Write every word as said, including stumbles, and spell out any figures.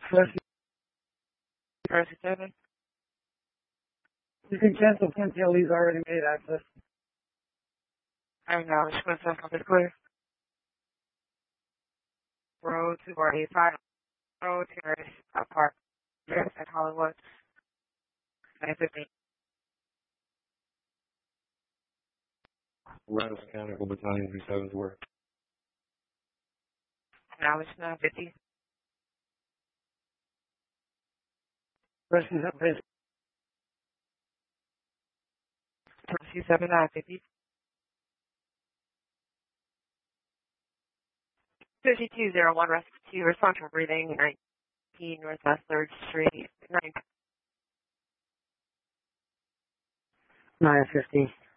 First, First seven. you can cancel Flint Hill. He's already made access. I'm now just going to self is clear. Road to four eighty-five. Road to Nurse Park. Yes, at Hollywood. nine fifteen. Radisson County Battalion three seven's work. Now it's nine fifty. Person's up, please. two seven nine fifty. fifty-two oh one, rescue, responsible breathing, nineteen Northwest third Street, nine. nine fifty.